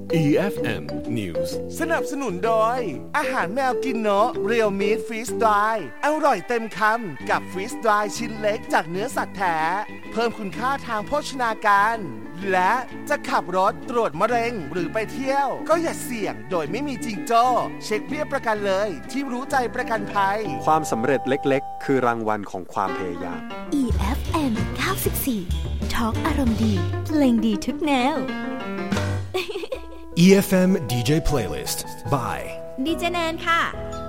EFM News สนับสนุนโดยอาหารแมวกินเนาะ Real Meat Freeze Dry อร่อยเต็มคำกับ Freeze Dry ชิ้นเล็กจากเนื้อสัตว์แท้เพิ่มคุณค่าทางโภชนาการและจะขับรถตรวจมะเร็งหรือไปเที่ยวก็อย่าเสี่ยงโดยไม่มีจิงโจ้เช็คเบี้ยประกันเลยที่รู้ใจประกันภัยความสำเร็จเล็กๆคือรางวัลของความพยายาม EFM 94 Talk อารมณ์ดีเพลงดีทุกแนว EFM DJ Playlist by ดีเจแนนค่ะ